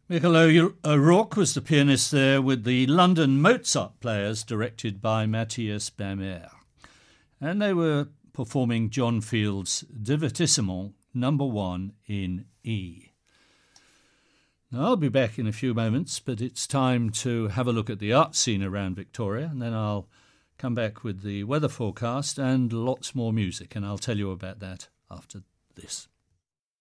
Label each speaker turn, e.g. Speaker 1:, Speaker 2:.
Speaker 1: Michael O'Rourke was the pianist there with the London Mozart Players, directed by Matthias Bamer. And they were performing John Field's Divertissement No. 1 in E. Now, I'll be back in a few moments, but it's time to have a look at the art scene around Victoria, and then I'll come back with the weather forecast and lots more music, and I'll tell you about that after this.